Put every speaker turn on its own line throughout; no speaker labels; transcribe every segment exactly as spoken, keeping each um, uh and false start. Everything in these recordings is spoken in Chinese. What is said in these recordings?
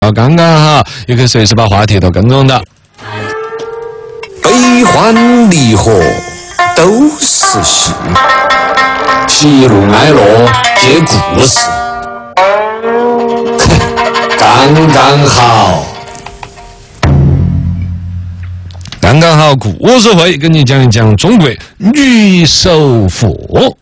刚刚好，也可以随时把话题都跟踪到。
悲欢离合都是戏，喜怒哀乐皆故事。刚刚好，
刚刚好，故事会跟你讲一讲中国女首富。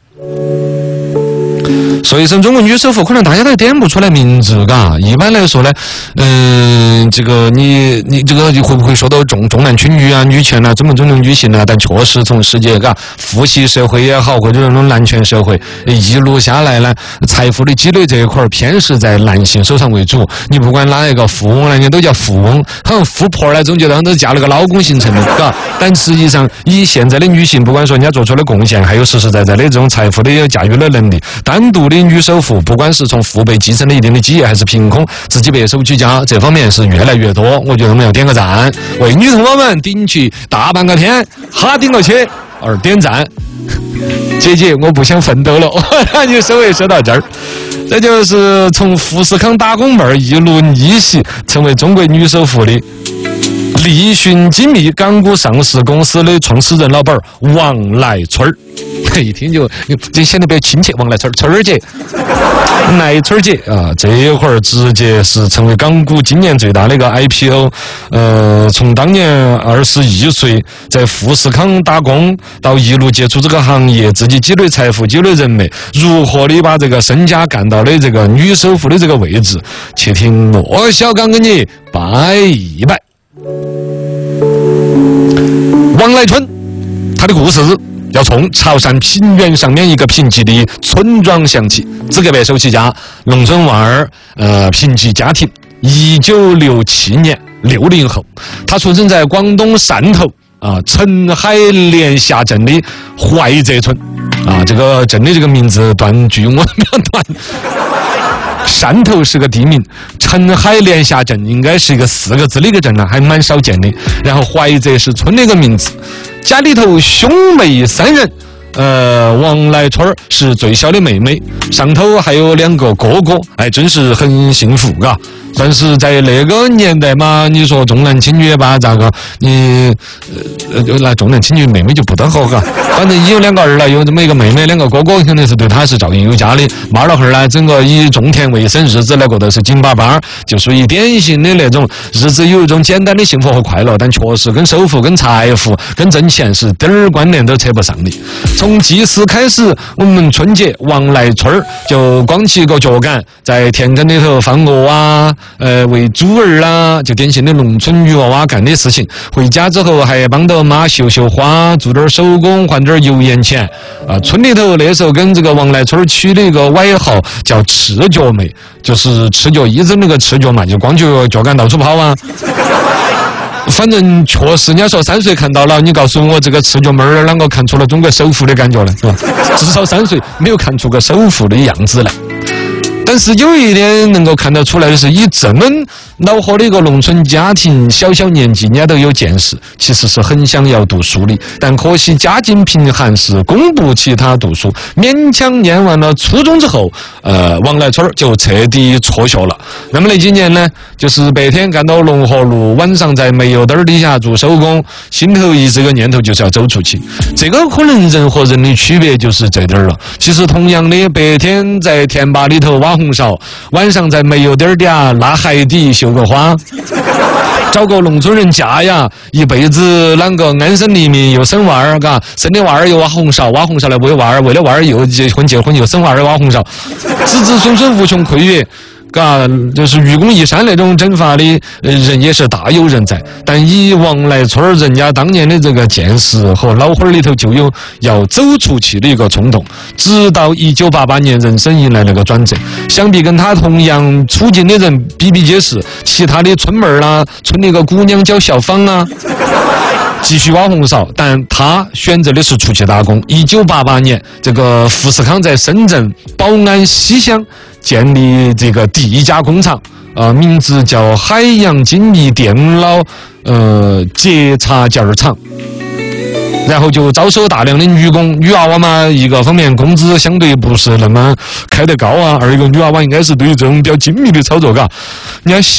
说一声中国女首富，可能大家都点不出来名字，嘎。一般来说呢，嗯，这个你你这个会不会说到重重男轻女啊、女权啊、尊不尊重女性啊？但确实从世界嘎父系社会也好，或者那种男权社会一路下来呢，财富的积累这一块偏是在男性手上为主。你不管哪一个富翁，人家都叫富翁，好像富婆呢，总觉得好像都嫁了个老公形成的，嘎。但实际上，以现在的女性，不管说人家做出的贡献，还有实实在在的这种财富的驾驭的能力，单独的女首富，不管是从父辈继承了一定的基业，还是凭空自己白手起家，这方面是越来越多。我觉得我们要点个赞，为女同胞们顶起大半个天，哈顶过去而点赞。姐姐，我不想奋斗了，让你收尾收到这儿。这就是从富士康打工妹儿一路逆袭，成为中国女首富的立讯精密港股上市公司的创始人老板王来春儿。一听就就显得比较亲切，王来春儿春儿姐，来春儿姐啊，这会儿直接是成为港股今年最大的一个 I P O。呃，从当年二十一岁在富士康打工，到一路接触这个行业，自己积累财富、积累人脉，如何的把这个身家干到的这个女首富的这个位置，且听罗小刚给你拜一拜。王来春，他的故事要从潮汕平原上面一个贫瘠的村庄想起。资格白手起家，农村娃儿，呃，贫瘠家庭。一九六七年，六零后，他出生在广东汕头啊澄海莲下镇的怀泽村啊，这个镇的这个名字断句我没有断。汕头是个地名，澄海莲下镇应该是一个四个字的一个镇呢，还蛮少见的。然后怀泽是村的一个名字，家里头兄妹三人，呃，王来春儿是最小的妹妹，上头还有两个哥哥，哎，真是很幸福，嘎。算是在那个年代嘛，你说重男轻女吧，咋个？你呃那重男轻女，妹妹就不得好，嘎。反正有两个儿了，有这么一个妹妹，两个哥哥，肯定是对他是照应有加的。妈老汉儿呢，整个以种田为生，日子来过得是紧巴巴，就属于典型的那种日子有一种简单的幸福和快乐，但确实跟首富、跟财富、跟挣钱是点儿关联都扯不上的。从祭祀开始，我们春节王来春儿就光起个脚杆，在田埂里头放鹅啊。呃，为猪儿啦，就典型的农村女娃娃干的事情。回家之后还帮到妈绣绣花，做点手工，换点油盐钱。啊，村里头那时候跟这个王来春取了一个外号叫赤脚妹，就是赤脚医生那个赤脚嘛，就光脚脚杆到处跑啊。反正确实，人家说三岁看到了，你告诉我这个赤脚妹儿啷个看出了中国首富的感觉呢？是吧？至少三岁没有看出个首富的样子来。但是有一点能够看得出来的是，以这么恼火的一个农村家庭，小小年纪人家都有见识，其实是很想要读书的，但可惜家境贫寒，是供不起他读书。勉强念完了初中之后，呃，王来春就彻底辍学了。那么那几年呢，就是白天干到龙河路，晚上在煤油灯底下做手工，心头一这个念头就是要走出去。这个可能人和人的区别就是这点了。其实同样的，白天在田坝里头挖红苕，晚上在煤油灯底下拉海底绣个花，找个农村人嫁呀，一辈子啷个安身立命，又生娃儿，嘎，生的娃儿又挖红苕，挖红苕来喂娃儿，为了娃儿又结婚结婚又生娃儿挖红苕，子子孙孙无穷匮也。嘎，就是愚公移山那种整法的人也是大有人在，但以王来春儿人家当年的这个见识和脑花里头就有要走出去的一个冲动，直到一九八八年人生迎来那个转折。想必跟他同样处境的人比比皆是，其他的村妹儿啦，村里个姑娘叫小芳啊。继续挖红苕，但他选择的是出去打工。一九八八年，这个富士康在深圳宝安西乡建立这个第一家工厂，呃，名字叫海洋精密电脑呃节插件厂。 然后就招收大量的女工，女娃娃嘛，一个方面工资相对不是那么开得高啊，二一个女娃娃应该是对于这种比较精密的操作，嘎，你看。